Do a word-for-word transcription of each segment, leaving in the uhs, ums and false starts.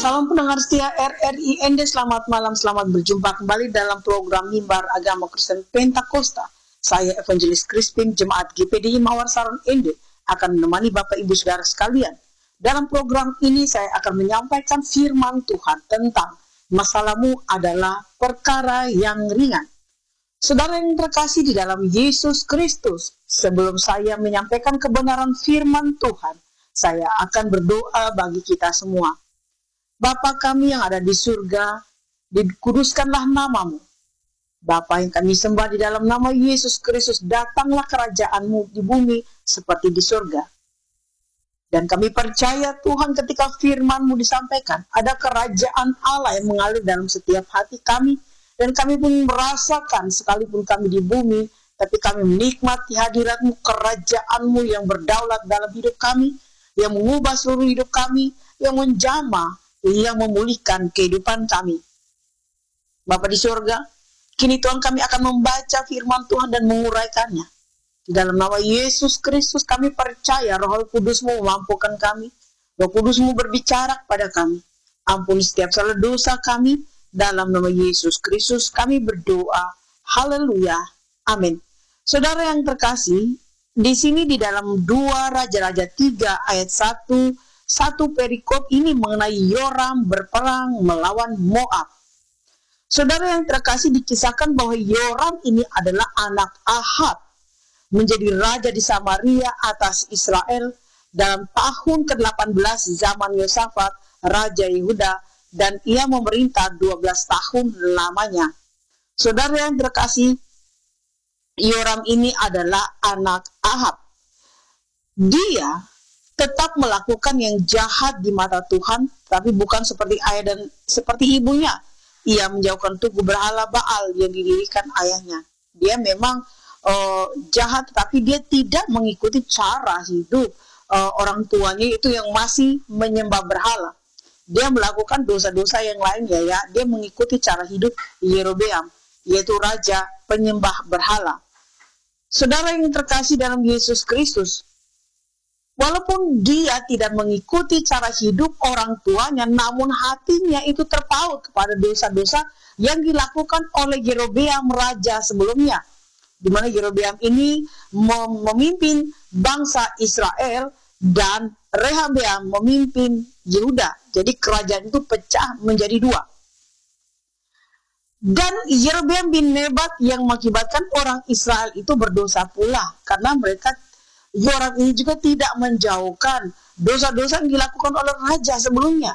Salam pendengar setia R R I N D, selamat malam, selamat berjumpa kembali dalam program Mimbar Agama Kristen Pentakosta. Saya Evangelis Crispin, Jemaat G P D I Mawar Saron N D, akan menemani Bapak Ibu Saudara sekalian. Dalam program ini saya akan menyampaikan firman Tuhan tentang masalahmu adalah perkara yang ringan. Saudara yang terkasih di dalam Yesus Kristus, sebelum saya menyampaikan kebenaran firman Tuhan, saya akan berdoa bagi kita semua. Bapa kami yang ada di surga, dikuduskanlah namamu. Bapa yang kami sembah di dalam nama Yesus Kristus, datanglah kerajaanmu di bumi seperti di surga. Dan kami percaya Tuhan ketika firman-Mu disampaikan, ada kerajaan Allah yang mengalir dalam setiap hati kami, dan kami pun merasakan sekalipun kami di bumi, tapi kami menikmati hadirat-Mu, kerajaan-Mu yang berdaulat dalam hidup kami, yang mengubah seluruh hidup kami, yang menjamah, yang memulihkan kehidupan kami. Bapa di surga, kini Tuhan kami akan membaca firman Tuhan dan menguraikannya. Di dalam nama Yesus Kristus kami percaya Roh Kudus-Mu memampukan kami. Roh Kudus-Mu berbicara kepada kami. Ampuni setiap salah dosa kami. Dalam nama Yesus Kristus kami berdoa. Haleluya. Amin. Saudara yang terkasih, di sini di dalam dua Raja-Raja tiga ayat satu, satu perikop ini mengenai Yoram berperang melawan Moab. Saudara yang terkasih, dikisahkan bahwa Yoram ini adalah anak Ahab, menjadi raja di Samaria atas Israel dalam tahun ke delapan belas zaman Yosafat, Raja Yehuda, dan ia memerintah dua belas tahun lamanya. Saudara yang terkasih, Yoram ini adalah anak Ahab. Dia tetap melakukan yang jahat di mata Tuhan, tapi bukan seperti ayah dan seperti ibunya. Ia menjauhkan tugu berhala Baal yang didirikan ayahnya. Dia memang uh, jahat, tapi dia tidak mengikuti cara hidup uh, orang tuanya itu yang masih menyembah berhala. Dia melakukan dosa-dosa yang lainnya, ya. Dia mengikuti cara hidup Yerobeam, yaitu raja penyembah berhala. Saudara yang terkasih dalam Yesus Kristus, walaupun dia tidak mengikuti cara hidup orang tuanya, namun hatinya itu terpaut kepada dosa-dosa yang dilakukan oleh Yerobeam raja sebelumnya, di mana Yerobeam ini mem memimpin bangsa Israel dan Rehabeam memimpin Yehuda. Jadi kerajaan itu pecah menjadi dua. Dan Yerobeam bin Nebat yang mengakibatkan orang Israel itu berdosa pula, karena mereka Yoram ini juga tidak menjauhkan dosa-dosa yang dilakukan oleh raja sebelumnya.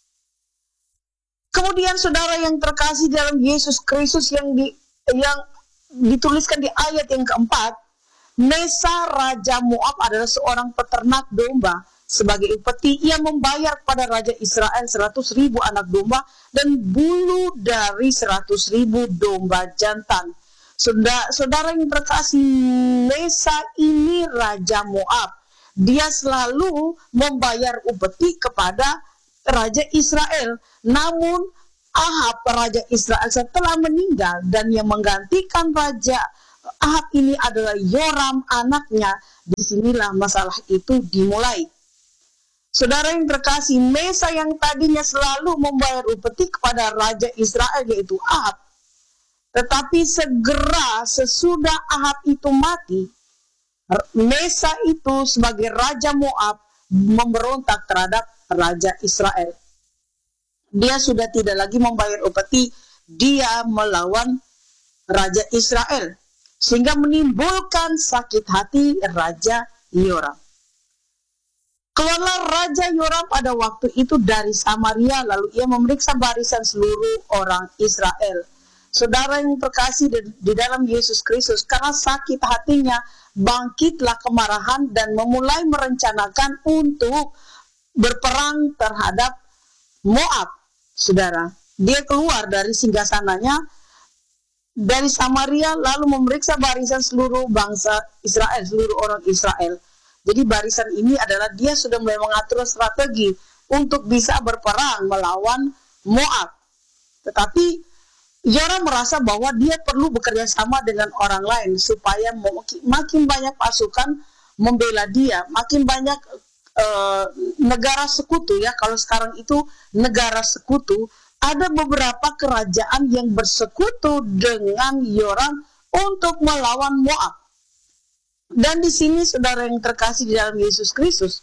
Kemudian saudara yang terkasih dalam Yesus Kristus yang di, yang dituliskan di ayat yang keempat, Mesa Raja Moab adalah seorang peternak domba. Sebagai upeti, ia membayar kepada Raja Israel seratus ribu anak domba dan bulu dari seratus ribu domba jantan. Saudara, saudara yang terkasih, Mesa ini Raja Moab. Dia selalu membayar upeti kepada Raja Israel. Namun Ahab, Raja Israel, setelah meninggal, dan yang menggantikan Raja Ahab ini adalah Yoram anaknya. Disinilah masalah itu dimulai. Saudara yang terkasih, Mesa yang tadinya selalu membayar upeti kepada Raja Israel, yaitu Ahab, tetapi segera sesudah Ahab itu mati, Mesa itu sebagai Raja Moab memberontak terhadap Raja Israel. Dia sudah tidak lagi membayar upeti, dia melawan Raja Israel, sehingga menimbulkan sakit hati Raja Yoram. Keluarlah Raja Yoram pada waktu itu dari Samaria, lalu ia memeriksa barisan seluruh orang Israel. Saudara yang terkasih di dalam Yesus Kristus, karena sakit hatinya, bangkitlah kemarahan dan memulai merencanakan untuk berperang terhadap Moab. Saudara, dia keluar dari singgasananya dari Samaria, lalu memeriksa barisan seluruh bangsa Israel, seluruh orang Israel. Jadi barisan ini adalah dia sudah mulai mengatur strategi untuk bisa berperang melawan Moab. Tetapi Yoram merasa bahwa dia perlu bekerja sama dengan orang lain supaya makin banyak pasukan membela dia, makin banyak uh, negara sekutu ya, kalau sekarang itu negara sekutu, ada beberapa kerajaan yang bersekutu dengan Yoram untuk melawan Moab. Dan di sini saudara yang terkasih di dalam Yesus Kristus,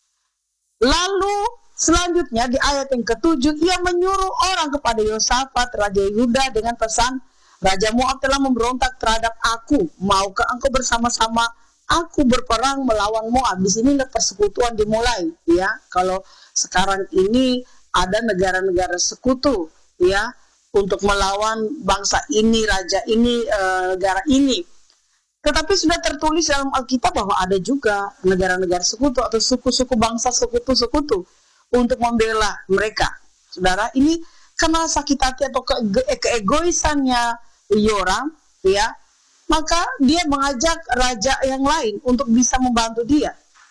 lalu selanjutnya di ayat yang ketujuh, ia menyuruh orang kepada Yosafat, Raja Yehuda, dengan pesan, Raja Moab telah memberontak terhadap aku, maukah engkau bersama-sama aku berperang melawan Moab? Di sini persekutuan dimulai ya. Kalau sekarang ini ada negara-negara sekutu ya untuk melawan bangsa ini, raja ini, e, negara ini. Tetapi sudah tertulis dalam Alkitab bahwa ada juga negara-negara sekutu atau suku-suku bangsa sekutu-sekutu untuk membela mereka. Saudara, ini karena sakit hati atau ke keegoisannya Yoram ya, maka dia mengajak raja yang lain untuk bisa membantu dia.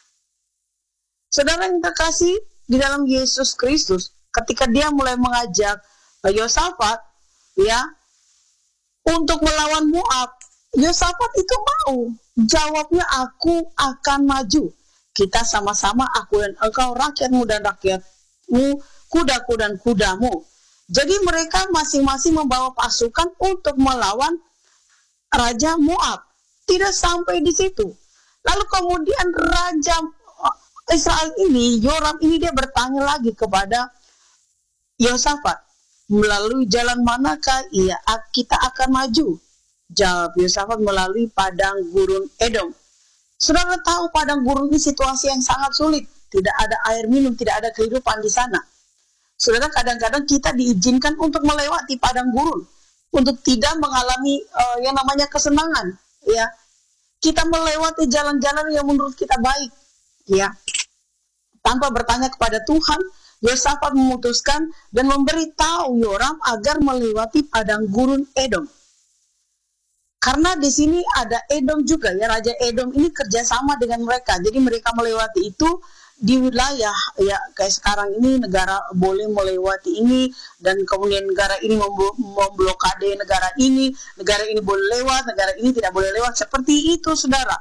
Saudara yang terkasih di dalam Yesus Kristus, ketika dia mulai mengajak Yosafat ya untuk melawan Moab, Yosafat itu mau. Jawabnya, aku akan maju. Kita sama-sama, aku dan engkau, rakyatmu dan rakyatmu, kudaku dan kudamu. Jadi mereka masing-masing membawa pasukan untuk melawan Raja Moab. Tidak sampai di situ. Lalu kemudian Raja Israel ini, Yoram ini, dia bertanya lagi kepada Yosafat, melalui jalan manakah iya kita akan maju? Jawab Yosafat, melalui padang gurun Edom. Saudara tahu padang gurun ini situasi yang sangat sulit. Tidak ada air minum, tidak ada kehidupan di sana. Saudara, kadang-kadang kita diizinkan untuk melewati padang gurun, untuk tidak mengalami uh, yang namanya kesenangan. Ya, kita melewati jalan-jalan yang menurut kita baik. Ya, tanpa bertanya kepada Tuhan, Yosafat memutuskan dan memberitahu Yoram agar melewati padang gurun Edom. Karena di sini ada Edom juga ya, Raja Edom ini kerjasama dengan mereka. Jadi mereka melewati itu di wilayah ya, kayak sekarang ini negara boleh melewati ini, dan kemudian negara ini memblokade negara ini, negara ini boleh lewat, negara ini tidak boleh lewat. Seperti itu saudara.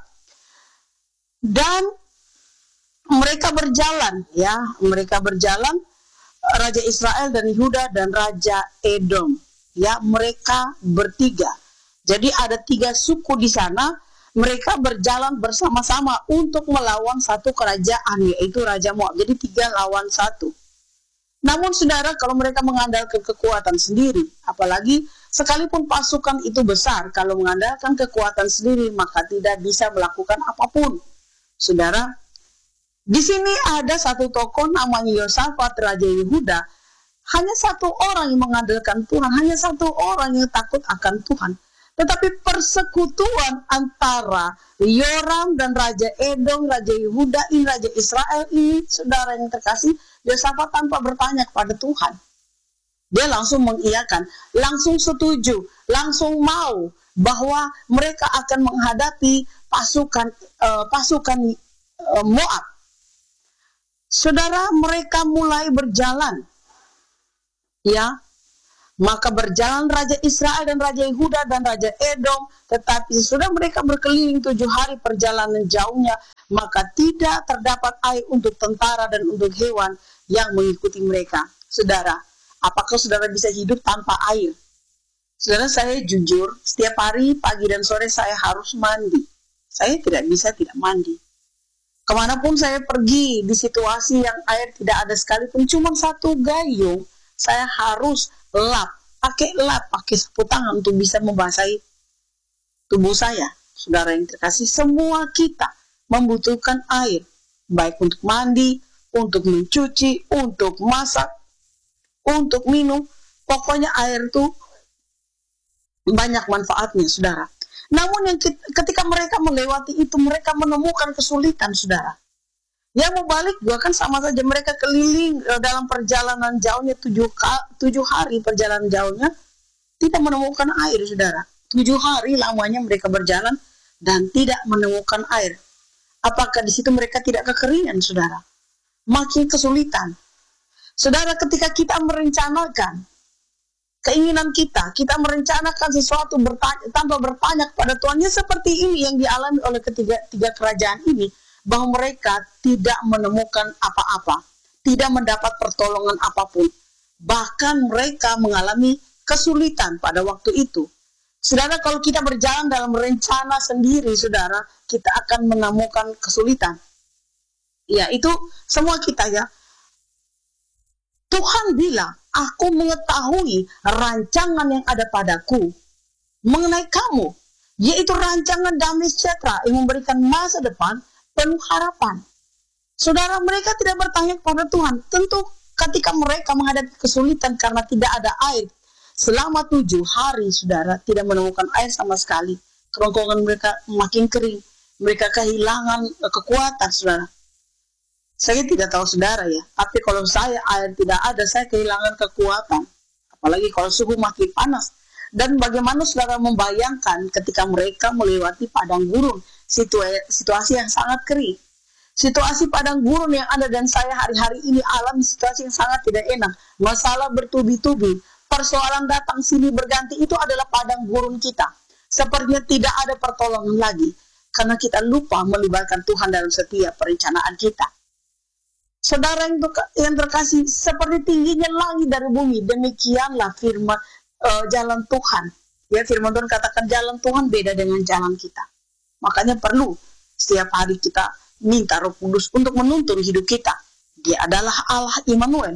Dan mereka berjalan ya, mereka berjalan Raja Israel dan Yehuda dan Raja Edom ya, mereka bertiga. Jadi ada tiga suku di sana, mereka berjalan bersama-sama untuk melawan satu kerajaan, yaitu Raja Moab. Jadi tiga lawan satu. Namun saudara, kalau mereka mengandalkan kekuatan sendiri, apalagi sekalipun pasukan itu besar, kalau mengandalkan kekuatan sendiri maka tidak bisa melakukan apapun. Saudara, di sini ada satu tokoh namanya Yosafat, Raja Yehuda. Hanya satu orang yang mengandalkan Tuhan, hanya satu orang yang takut akan Tuhan. Tetapi persekutuan antara Yoram dan Raja Edom, Raja Yehuda ini, Raja Israel ini, saudara yang terkasih, Yosafat tanpa bertanya kepada Tuhan, dia langsung mengiyakan, langsung setuju, langsung mau bahwa mereka akan menghadapi pasukan uh, pasukan uh, Moab. Saudara, mereka mulai berjalan, ya. Maka berjalan Raja Israel dan Raja Yehuda dan Raja Edom, tetapi sesudah mereka berkeliling tujuh hari perjalanan jauhnya, maka tidak terdapat air untuk tentara dan untuk hewan yang mengikuti mereka. Saudara, apakah saudara bisa hidup tanpa air? Saudara, saya jujur, setiap hari pagi dan sore saya harus mandi. Saya tidak bisa tidak mandi. Kemanapun saya pergi di situasi yang air tidak ada sekalipun, cuma satu gayung, saya harus lap, pakai lap, pakai sapu tangan untuk bisa membasahi tubuh saya. Saudara yang terkasih, semua kita membutuhkan air, baik untuk mandi, untuk mencuci, untuk masak, untuk minum. Pokoknya air itu banyak manfaatnya, saudara. Namun yang ketika mereka melewati itu, mereka menemukan kesulitan, saudara. Ya, mau balik juga kan sama saja, mereka keliling dalam perjalanan jauhnya tujuh, tujuh hari perjalanan jauhnya, tidak menemukan air, saudara. Tujuh hari lamanya mereka berjalan dan tidak menemukan air. Apakah di situ mereka tidak kekeringan, saudara? Makin kesulitan. Saudara, ketika kita merencanakan keinginan kita, kita merencanakan sesuatu bertanya, tanpa bertanya kepada Tuhan, seperti ini yang dialami oleh ketiga tiga kerajaan ini. bahwa mereka tidak menemukan apa-apa, tidak mendapat pertolongan apapun. Bahkan mereka mengalami kesulitan pada waktu itu. Saudara, kalau kita berjalan dalam rencana sendiri, saudara, kita akan menemukan kesulitan. Ya, itu semua kita ya. Tuhan bilang, aku mengetahui rancangan yang ada padaku mengenai kamu, yaitu rancangan damai sejahtera yang memberikan masa depan penuh harapan. Saudara, mereka tidak bertanya kepada Tuhan. Tentu ketika mereka menghadapi kesulitan karena tidak ada air, selama tujuh hari, saudara, tidak menemukan air sama sekali. Kerongkongan mereka makin kering. Mereka kehilangan kekuatan, saudara. Saya tidak tahu saudara ya, tapi kalau saya air tidak ada, saya kehilangan kekuatan. Apalagi kalau suhu makin panas. Dan bagaimana saudara membayangkan ketika mereka melewati padang gurun, situa- situasi yang sangat kering. Situasi padang gurun yang ada dan saya hari-hari ini alami situasi yang sangat tidak enak. Masalah bertubi-tubi, persoalan datang sini berganti, itu adalah padang gurun kita. Sepertinya tidak ada pertolongan lagi, karena kita lupa melibatkan Tuhan dalam setiap perencanaan kita. Saudara yang, yang terkasih, seperti tingginya langit dari bumi, demikianlah firman uh, jalan Tuhan. Ya, firman Tuhan katakan jalan Tuhan beda dengan jalan kita. Makanya perlu setiap hari kita minta Roh Kudus untuk menuntun hidup kita. Dia adalah Allah Immanuel.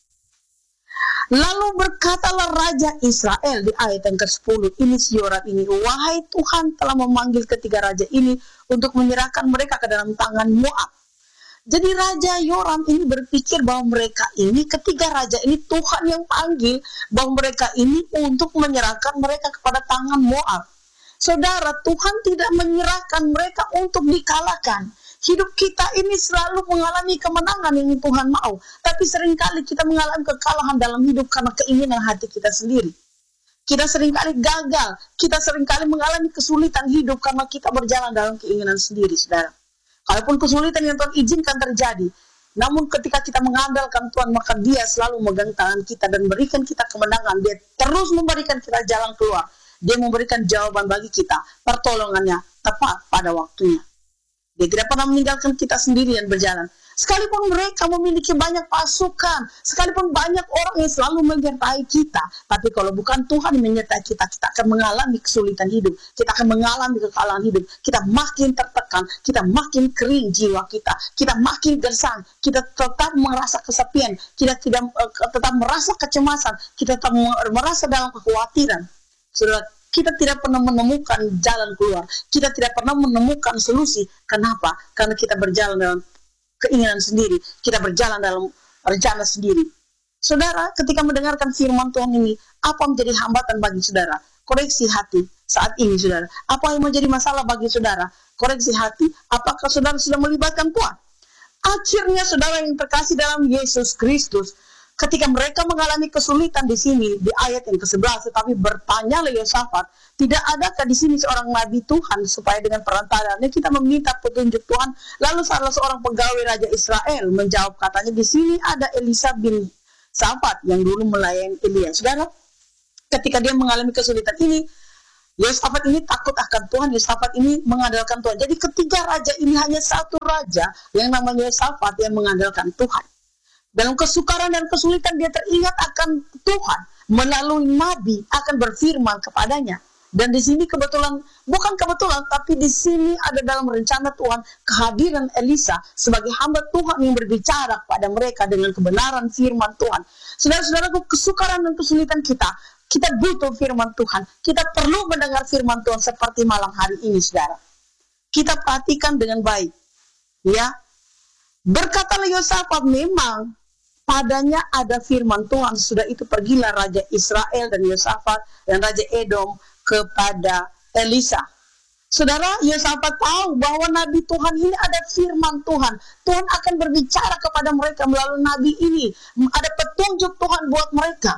Lalu berkatalah Raja Israel di ayat yang kesepuluh, ini Yoram ini, wahai Tuhan telah memanggil ketiga raja ini untuk menyerahkan mereka ke dalam tangan Moab. Jadi Raja Yoram ini berpikir bahwa mereka ini, ketiga raja ini Tuhan yang panggil bahwa mereka ini untuk menyerahkan mereka kepada tangan Moab. Saudara, Tuhan tidak menyerahkan mereka untuk dikalahkan. Hidup kita ini selalu mengalami kemenangan yang Tuhan mau. Tapi seringkali kita mengalami kekalahan dalam hidup karena keinginan hati kita sendiri. Kita seringkali gagal. Kita seringkali mengalami kesulitan hidup karena kita berjalan dalam keinginan sendiri, saudara. Kalaupun kesulitan yang Tuhan izinkan terjadi, namun ketika kita mengandalkan Tuhan, maka Dia selalu memegang tangan kita dan memberikan kita kemenangan. Dia terus memberikan kita jalan keluar. Dia memberikan jawaban bagi kita, pertolongannya tepat pada waktunya. Dia tidak pernah meninggalkan kita sendirian berjalan. Sekalipun mereka memiliki banyak pasukan, sekalipun banyak orang yang selalu menyertai kita, tapi kalau bukan Tuhan yang menyertai kita, kita akan mengalami kesulitan hidup, kita akan mengalami kekalahan hidup, kita makin tertekan, kita makin kering jiwa kita, kita makin gersang, kita tetap merasa kesepian, kita tidak uh, tetap merasa kecemasan, kita tetap merasa dalam kekhawatiran. Saudara, kita tidak pernah menemukan jalan keluar, kita tidak pernah menemukan solusi. Kenapa? Karena kita berjalan dalam keinginan sendiri, kita berjalan dalam rencana sendiri. Saudara, ketika mendengarkan firman Tuhan ini, apa menjadi hambatan bagi saudara? Koreksi hati saat ini, saudara. Apa yang menjadi masalah bagi saudara? Koreksi hati. Apakah saudara sudah melibatkan Tuhan? Akhirnya, saudara yang terkasih dalam Yesus Kristus, ketika mereka mengalami kesulitan di sini, di ayat yang kesebelas, tetapi bertanyalah Yosafat, tidak adakah di sini seorang nabi Tuhan supaya dengan perantaranya kita meminta petunjuk Tuhan? Lalu salah seorang pegawai Raja Israel menjawab, katanya di sini ada Elisa bin Safat yang dulu melayani Elia. Saudara, ketika dia mengalami kesulitan ini, Yosafat ini takut akan Tuhan, Yosafat ini mengandalkan Tuhan. Jadi ketiga raja ini hanya satu raja yang namanya Yosafat yang mengandalkan Tuhan. Dalam kesukaran dan kesulitan dia teringat akan Tuhan melalui nabi akan berfirman kepadanya. Dan di sini kebetulan, bukan kebetulan, tapi di sini ada dalam rencana Tuhan kehadiran Elisa sebagai hamba Tuhan yang berbicara kepada mereka dengan kebenaran firman Tuhan. Saudara-saudaraku, kesukaran dan kesulitan kita, kita butuh firman Tuhan. Kita perlu mendengar firman Tuhan seperti malam hari ini, saudara. Kita perhatikan dengan baik. Ya, berkatalah Yosafat, memang padanya ada firman Tuhan. Sudah itu pergilah Raja Israel dan Yosafat dan Raja Edom kepada Elisa. Saudara, Yosafat tahu bahwa nabi Tuhan ini ada firman Tuhan. Tuhan akan berbicara kepada mereka melalui nabi ini. Ada petunjuk Tuhan buat mereka.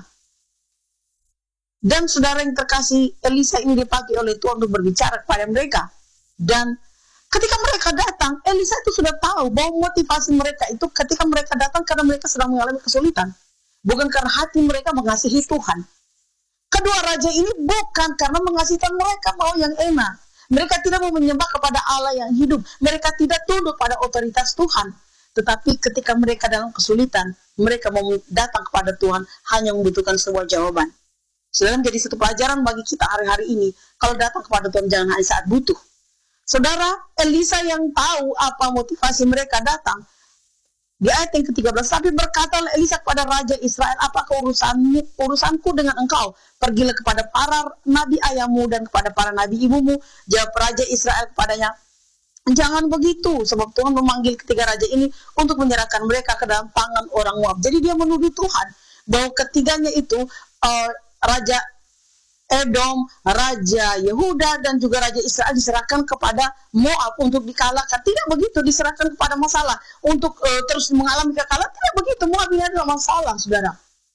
Dan saudara yang terkasih, Elisa ini dipakai oleh Tuhan untuk berbicara kepada mereka. Dan ketika mereka datang, Elisa itu sudah tahu bahwa motivasi mereka itu ketika mereka datang karena mereka sedang mengalami kesulitan. Bukan karena hati mereka mengasihi Tuhan. Kedua raja ini bukan karena mengasihi Tuhan, mereka mau yang enak. Mereka tidak mau menyembah kepada Allah yang hidup. Mereka tidak tunduk pada otoritas Tuhan. Tetapi ketika mereka dalam kesulitan, mereka mau datang kepada Tuhan hanya membutuhkan sebuah jawaban. Saudara, menjadi satu pelajaran bagi kita hari-hari ini. Kalau datang kepada Tuhan jangan hanya saat butuh. Saudara, Elisa yang tahu apa motivasi mereka datang, di ayat yang ke tiga belas, tapi berkatalah Elisa kepada Raja Israel, apakah urusanmu, urusanku dengan engkau? Pergilah kepada para nabi ayahmu dan kepada para nabi ibumu. Jawab Raja Israel kepadanya, jangan begitu, sebab Tuhan memanggil ketiga raja ini untuk menyerahkan mereka ke dalam tangan orang Moab. Jadi dia menuduh Tuhan bahwa ketiganya itu uh, Raja Edom, Raja Yehuda, dan juga Raja Israel diserahkan kepada Moab untuk dikalahkan. Tidak begitu, diserahkan kepada masalah untuk uh, terus mengalami kekalahan. Tidak begitu, Moab ini adalah masalah, saudara.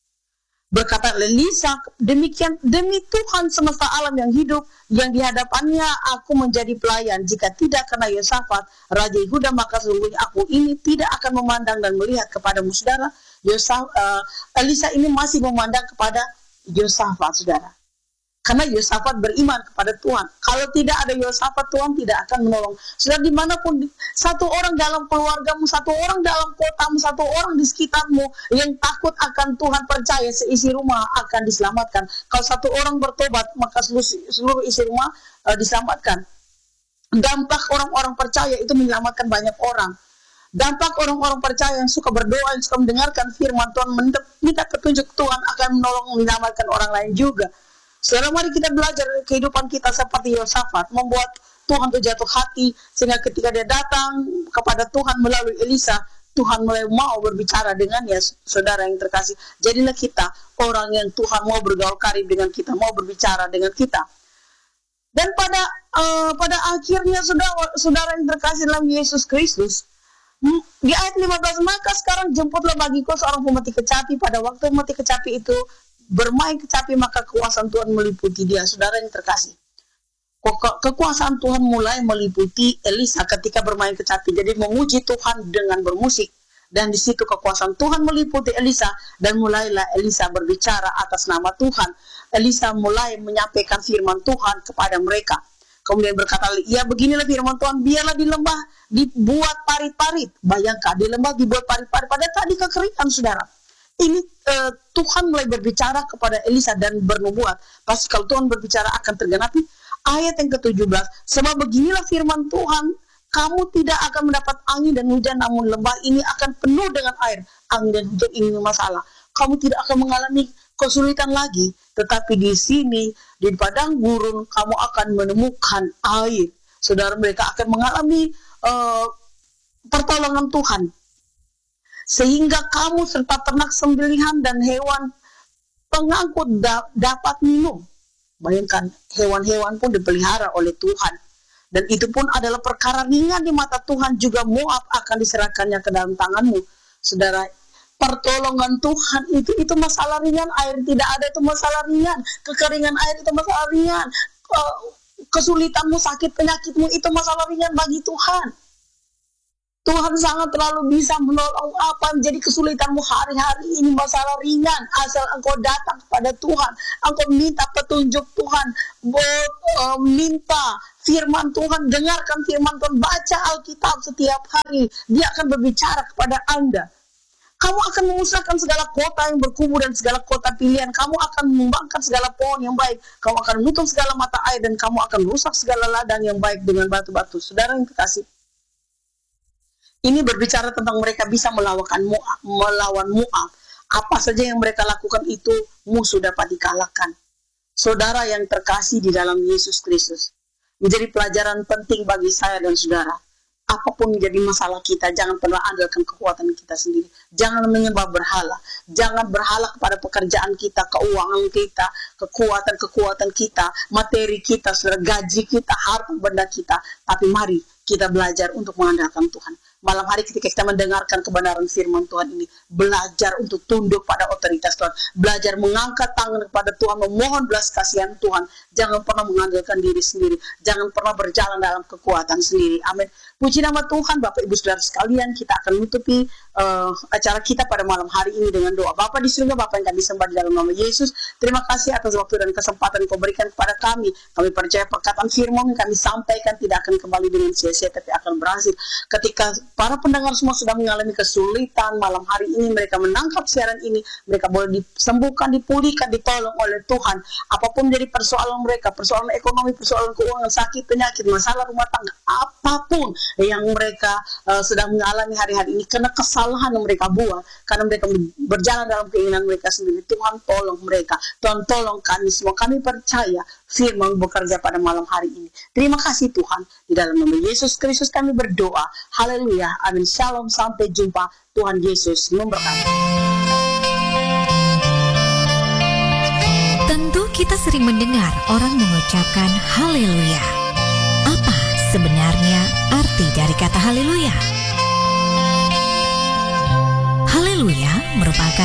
Berkata Elisa, demikian demi Tuhan semesta alam yang hidup, yang di hadapannya aku menjadi pelayan. Jika tidak karena Yosafat, Raja Yehuda, maka sesungguhnya aku ini tidak akan memandang dan melihat kepadamu, saudara. Yosaf, uh, Elisa ini masih memandang kepada Yosafat, saudara. Karena Yosafat beriman kepada Tuhan. Kalau tidak ada Yosafat, Tuhan tidak akan menolong. Sudah dimanapun, satu orang dalam keluargamu, satu orang dalam kotamu, satu orang di sekitarmu yang takut akan Tuhan, percaya seisi rumah akan diselamatkan. Kalau satu orang bertobat, maka seluruh, seluruh isi rumah uh, diselamatkan. Dampak orang-orang percaya itu menyelamatkan banyak orang. Dampak orang-orang percaya yang suka berdoa, yang suka mendengarkan firman Tuhan, minta petunjuk Tuhan, akan menolong menyelamatkan orang lain juga. Saudara, mari kita belajar kehidupan kita seperti Yosafat, membuat Tuhan itu jatuh hati, sehingga ketika dia datang kepada Tuhan melalui Elisa, Tuhan mulai mau berbicara dengannya, saudara yang terkasih. Jadilah kita orang yang Tuhan mau bergaul karib dengan kita, mau berbicara dengan kita. Dan pada uh, pada akhirnya, saudara, saudara yang terkasih dalam Yesus Kristus, di ayat lima belas, maka sekarang jemputlah bagiku seorang pemati kecapi. Pada waktu pemati kecapi itu bermain kecapi, maka kekuasaan Tuhan meliputi dia. Saudara yang terkasih, Ke- kekuasaan Tuhan mulai meliputi Elisa ketika bermain kecapi. Jadi memuji Tuhan dengan bermusik, dan di situ kekuasaan Tuhan meliputi Elisa, dan mulailah Elisa berbicara atas nama Tuhan. Elisa mulai menyampaikan firman Tuhan kepada mereka. Kemudian berkata, ya beginilah firman Tuhan, biarlah di lembah dibuat parit-parit. Bayangkan, di lembah dibuat parit-parit, pada tadi kekeringan, saudara. Ini uh, Tuhan mulai berbicara kepada Elisa dan bernubuat. Pasti kalau Tuhan berbicara akan tergenapi. Ayat yang ke tujuh belas, sebab beginilah firman Tuhan, kamu tidak akan mendapat angin dan hujan, namun lembah ini akan penuh dengan air. Angin dan hujan ini masalah. Kamu tidak akan mengalami kesulitan lagi, tetapi di sini, di padang gurun, kamu akan menemukan air. Saudara, mereka akan mengalami uh, pertolongan Tuhan. Sehingga kamu serta ternak sembelihan dan hewan pengangkut da- dapat minum. Bayangkan, hewan-hewan pun dipelihara oleh Tuhan. Dan itu pun adalah perkara ringan di mata Tuhan. Juga Moab akan diserahkannya ke dalam tanganmu. Saudara, pertolongan Tuhan itu itu masalah ringan. Air tidak ada itu masalah ringan. Kekeringan air itu masalah ringan. Kesulitanmu, sakit, penyakitmu itu masalah ringan bagi Tuhan. Tuhan sangat terlalu bisa menolong. Apa yang menjadi kesulitanmu hari-hari ini masalah ringan, asal engkau datang kepada Tuhan, engkau minta petunjuk Tuhan, minta firman Tuhan, dengarkan firman Tuhan, baca Alkitab setiap hari. Dia akan berbicara kepada Anda. Kamu akan memusnahkan segala kota yang berkubu dan segala kota pilihan. Kamu akan menumbangkan segala pohon yang baik. Kamu akan menutup segala mata air, dan kamu akan rusak segala ladang yang baik dengan batu-batu. Saudara yang terkasih, ini berbicara tentang mereka bisa melawan Moab, melawan Moab. Apa saja yang mereka lakukan itu musuh dapat dikalahkan. Saudara yang terkasih di dalam Yesus Kristus, menjadi pelajaran penting bagi saya dan saudara. Apapun menjadi masalah kita, jangan pernah andalkan kekuatan kita sendiri. Jangan menyembah berhala. Jangan berhala kepada pekerjaan kita, keuangan kita, kekuatan-kekuatan kita, materi kita, saudara, gaji kita, harta benda kita. Tapi mari kita belajar untuk mengandalkan Tuhan. malam hari ketika kita mendengarkan kebenaran firman Tuhan ini, belajar untuk tunduk pada otoritas Tuhan, belajar mengangkat tangan kepada Tuhan, memohon belas kasihan Tuhan. Jangan pernah mengandalkan diri sendiri, jangan pernah berjalan dalam kekuatan sendiri. Amin. Puji nama Tuhan. Bapak Ibu Saudara sekalian, kita akan menutupi uh, acara kita pada malam hari ini dengan doa. Bapa di surga, Bapa yang kami sembah di dalam nama Yesus, terima kasih atas waktu dan kesempatan yang kau berikan kepada kami. Kami percaya perkataan firman yang kami sampaikan tidak akan kembali dengan sia-sia, tapi akan berhasil. Ketika para pendengar semua sudah mengalami kesulitan malam hari ini, mereka menangkap siaran ini, mereka boleh disembuhkan, dipulihkan, ditolong oleh Tuhan. Apapun menjadi persoalan mereka, persoalan ekonomi, persoalan keuangan, sakit, penyakit, masalah rumah tangga, apapun yang mereka uh, sedang mengalami hari-hari ini, karena kesalahan yang mereka buat, karena mereka berjalan dalam keinginan mereka sendiri, Tuhan tolong mereka, Tuhan tolong kami semua. Kami percaya firman bekerja pada malam hari ini. Terima kasih Tuhan, di dalam nama Yesus Kristus kami berdoa. Haleluya, amin, shalom, sampai jumpa. Tuhan Yesus memberkati. Tentu kita sering mendengar orang mengucapkan haleluya. Apa sebenarnya arti dari kata haleluya? Haleluya merupakan